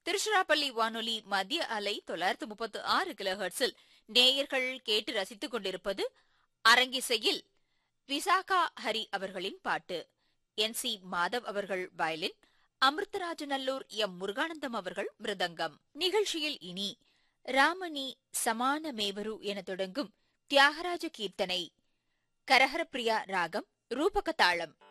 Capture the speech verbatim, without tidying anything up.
திருச்சிராப்பள்ளி வானொலி மத்திய அலை தொள்ளாயிரத்து முப்பத்து ஆறு கிலோ ஹெர்ட்ஸில் நேயர்கள் கேட்டு ரசித்துக் கொண்டிருப்பது அரங்கிசையில் விசாகா ஹரி அவர்களின் பாட்டு. என் சி மாதவ் அவர்கள் வயலின், அமிர்தராஜநல்லூர் எம் முருகானந்தம் அவர்கள் மிருதங்கம். நிகழ்ச்சியில் இனி ராமணி சமான மேவரு என தொடங்கும் தியாகராஜ கீர்த்தனை, கரஹரப்பிரியா ராகம், ரூபக தாளம்.